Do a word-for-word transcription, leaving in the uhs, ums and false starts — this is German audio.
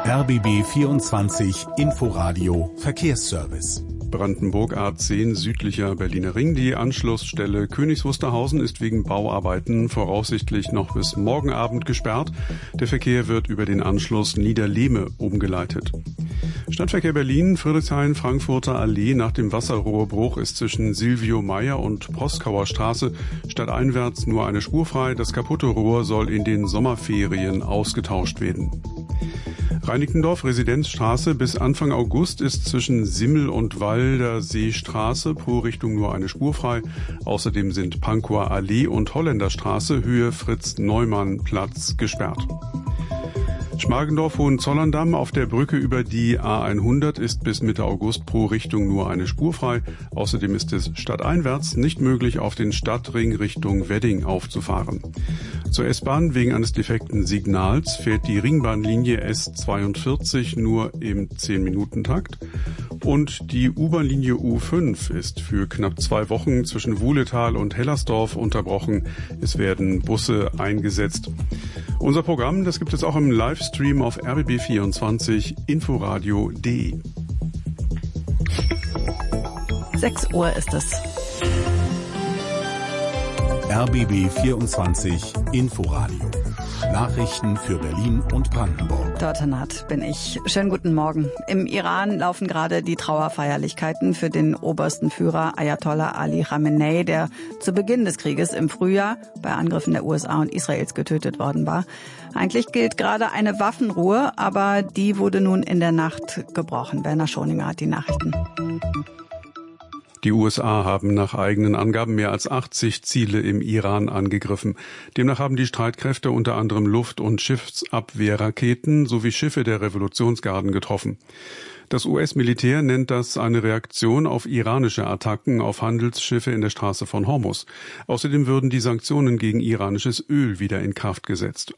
R B B vierundzwanzig Inforadio Verkehrsservice. Brandenburg A zehn südlicher Berliner Ring. Die Anschlussstelle Königs Wusterhausen ist wegen Bauarbeiten voraussichtlich noch bis morgen Abend gesperrt. Der Verkehr wird über den Anschluss Niederlehme umgeleitet. Stadtverkehr Berlin, Friedrichshain-Frankfurter Allee. Nach dem Wasserrohrbruch ist zwischen Silvio Meyer und Proskauer Straße stadteinwärts nur eine Spur frei. Das kaputte Rohr soll in den Sommerferien ausgetauscht werden. Reinickendorf, Residenzstraße. Bis Anfang August ist zwischen Simmel und Walder Seestraße pro Richtung nur eine Spur frei. Außerdem sind Pankower Allee und Holländerstraße Höhe Fritz-Neumann-Platz gesperrt. Schmargendorf-Hohenzollern-Damm. Auf der Brücke über die A hundert ist bis Mitte August pro Richtung nur eine Spur frei. Außerdem ist es stadteinwärts nicht möglich, auf den Stadtring Richtung Wedding aufzufahren. Zur S-Bahn. Wegen eines defekten Signals fährt die Ringbahnlinie S zweiundvierzig nur im zehn-Minuten-Takt. Und die U-Bahn-Linie U fünf ist für knapp zwei Wochen zwischen Wuhletal und Hellersdorf unterbrochen. Es werden Busse eingesetzt. Unser Programm, das gibt es auch im Livestream auf R B B vierundzwanzig inforadio punkt de. sechs Uhr ist es. R B B vierundzwanzig Inforadio. Nachrichten für Berlin und Brandenburg. Dort Naht bin ich. Schönen guten Morgen. Im Iran laufen gerade die Trauerfeierlichkeiten für den obersten Führer Ayatollah Ali Khamenei, der zu Beginn des Krieges im Frühjahr bei Angriffen der U S A und Israels getötet worden war. Eigentlich gilt gerade eine Waffenruhe, aber die wurde nun in der Nacht gebrochen. Werner Schoninger hat die Nachrichten. Die U S A haben nach eigenen Angaben mehr als achtzig Ziele im Iran angegriffen. Demnach haben die Streitkräfte unter anderem Luft- und Schiffsabwehrraketen sowie Schiffe der Revolutionsgarden getroffen. Das U S-Militär nennt das eine Reaktion auf iranische Attacken auf Handelsschiffe in der Straße von Hormuz. Außerdem würden die Sanktionen gegen iranisches Öl wieder in Kraft gesetzt.